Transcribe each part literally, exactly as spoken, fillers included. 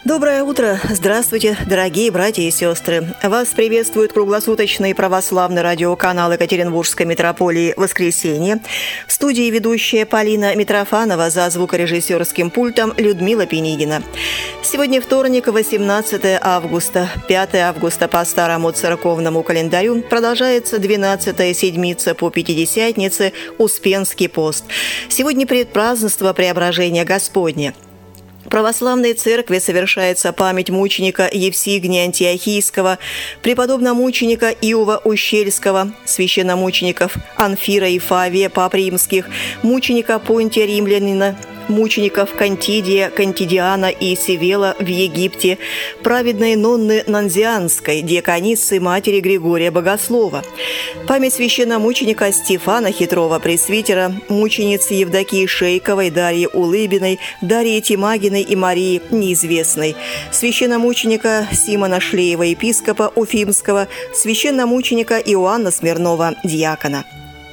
Доброе утро! Здравствуйте, дорогие братья и сестры! Вас приветствует круглосуточный православный радиоканал Екатеринбургской митрополии «Воскресенье». В студии ведущая Полина Митрофанова, за звукорежиссерским пультом Людмила Пенигина. Сегодня вторник, восемнадцатое августа, пятое августа по старому церковному календарю, продолжается двенадцатая седмица по Пятидесятнице, Успенский пост. Сегодня предпразднество Преображения Господня. В православной церкви совершается память мученика Евсигния Антиохийского, преподобномученика Иова Ущельского, священномучеников Анфира и Фавия Пап Римских, мученика Понтия Римлянина, мучеников Кантидия, Кантидиана и Севела в Египте, праведной Нонны Нанзианской, диаконицы матери Григория Богослова, память священномученика Стефана Хитрова, пресвитера, мученицы Евдокии Шейковой, Дарьи Улыбиной, Дарьи Тимагиной и Марии Неизвестной, священномученика Симона Шлеева, епископа Уфимского, священномученика Иоанна Смирнова, диакона.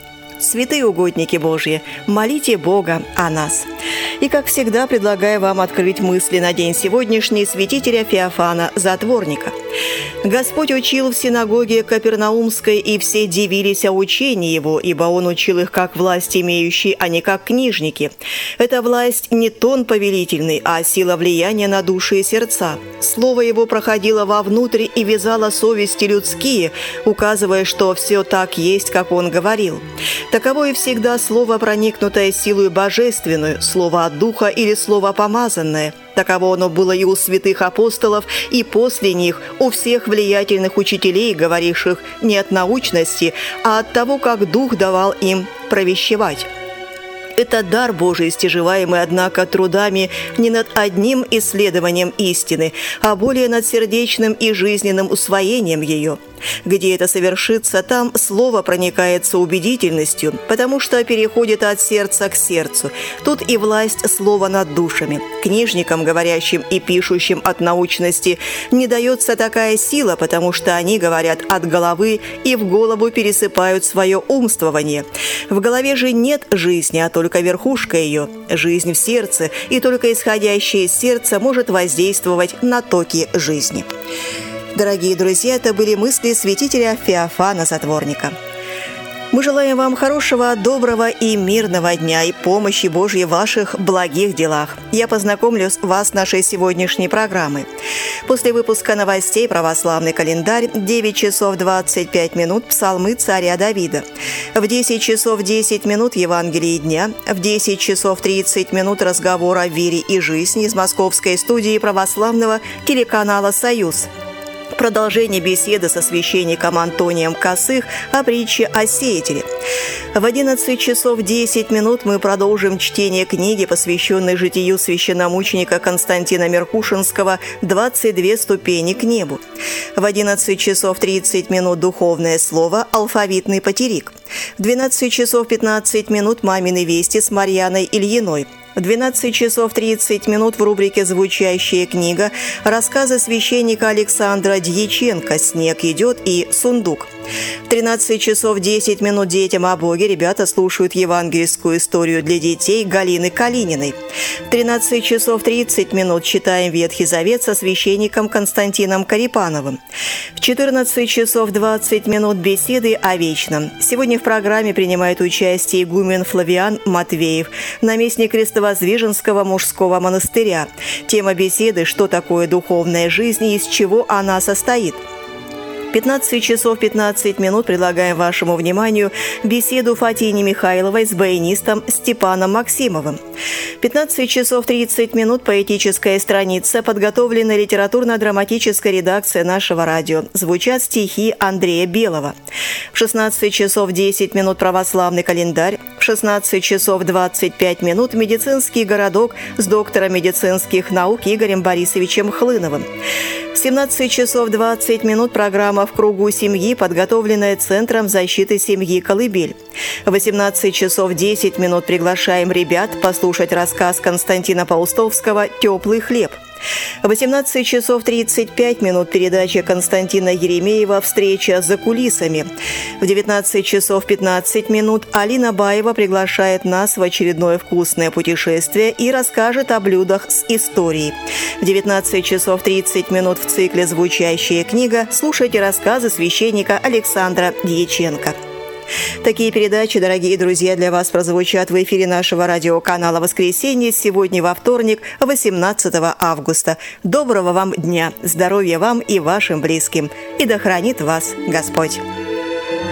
Святые угодники Божьи, молите Бога о нас. И, как всегда, предлагаю вам открыть мысли на день сегодняшний святителя Феофана Затворника. «Господь учил в синагоге Капернаумской, и все дивились о учении его, ибо он учил их как власть имеющий, а не как книжники. Эта власть не тон повелительный, а сила влияния на души и сердца. Слово его проходило вовнутрь и вязало совести людские, указывая, что все так есть, как он говорил. Таково и всегда слово, проникнутое силой божественную, слово от духа или слово помазанное. Таково оно было и у святых апостолов, и после них у всех влиятельных учителей, говоривших не от научности, а от того, как дух давал им провещевать. Это дар Божий, стяжеваемый, однако, трудами не над одним исследованием истины, а более над сердечным и жизненным усвоением ее. Где это совершится, там слово проникается убедительностью, потому что переходит от сердца к сердцу. Тут и власть слова над душами. Книжникам, говорящим и пишущим от научности, не дается такая сила, потому что они говорят от головы и в голову пересыпают свое умствование. В голове же нет жизни, а только верхушка ее. Жизнь в сердце, и только исходящее из сердца может воздействовать на токи жизни». Дорогие друзья, это были мысли святителя Феофана Затворника. Мы желаем вам хорошего, доброго и мирного дня и помощи Божьей в ваших благих делах. Я познакомлю вас с нашей сегодняшней программой. После выпуска новостей «Православный календарь» девять часов двадцать пять минут псалмы царя Давида. В десять часов десять минут Евангелие дня. В десять часов тридцать минут разговор о вере и жизни из московской студии православного телеканала «Союз». Продолжение беседы со священником Антонием Косых о притче о сеятеле. В одиннадцать часов десять минут мы продолжим чтение книги, посвященной житию священномученика Константина Меркушинского «двадцать две ступени к небу». В одиннадцать часов тридцать минут духовное слово «Алфавитный потерик». В двенадцать часов пятнадцать минут мамины вести с Марьяной Ильиной. В двенадцать часов тридцать минут в рубрике «Звучащая книга» рассказы священника Александра Дьяченко «Снег идет» и «Сундук». В тринадцать часов десять минут детям о Боге ребята слушают евангельскую историю для детей Галины Калининой. В тринадцать часов тридцать минут читаем Ветхий Завет со священником Константином Карипановым. В четырнадцать часов двадцать минут беседы о вечном. Сегодня в программе принимает участие игумен Флавиан Матвеев, наместник Крестовоздвиженского мужского монастыря. Тема беседы «Что такое духовная жизнь и из чего она состоит?». пятнадцать часов пятнадцать минут предлагаем вашему вниманию беседу Фатини Михайловой с баянистом Степаном Максимовым. пятнадцать часов тридцать минут поэтическая страница, подготовленная литературно-драматической редакцией нашего радио. Звучат стихи Андрея Белого. В шестнадцать часов десять минут православный календарь. В шестнадцать часов двадцать пять минут медицинский городок с доктором медицинских наук Игорем Борисовичем Хлыновым. В семнадцать часов двадцать минут программа «В кругу семьи», подготовленная Центром защиты семьи «Колыбель». В восемнадцать часов десять минут приглашаем ребят послушать рассказ Константина Паустовского «Теплый хлеб». В восемнадцать часов тридцать пять минут передача Константина Еремеева «Встреча за кулисами». В девятнадцать часов пятнадцать минут Алина Баева приглашает нас в очередное вкусное путешествие и расскажет о блюдах с историей. В девятнадцать часов тридцать минут в цикле «Звучащая книга» слушайте рассказы священника Александра Дьяченко. Такие передачи, дорогие друзья, для вас прозвучат в эфире нашего радиоканала «Воскресенье» сегодня во вторник, восемнадцатого августа. Доброго вам дня, здоровья вам и вашим близким. И да хранит вас Господь!